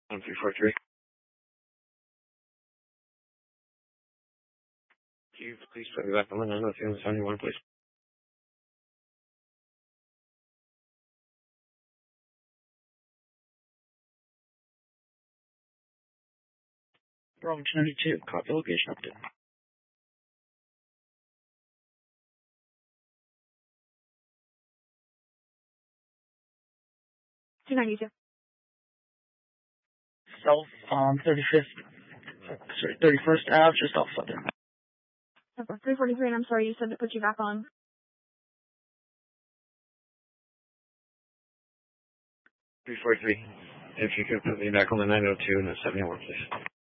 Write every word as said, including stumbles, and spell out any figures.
one three four three. Can you please put me back on the nine oh two and seventy-one, please? Bravo two ninety-two, copy location update. two ninety-two. South, um, thirty-fifth, sorry, thirty-first Ave, just off Southern. three forty-three, and I'm sorry, you said to put you back on. three forty-three. If you could put me back on the nine oh two and the seventy-one, please.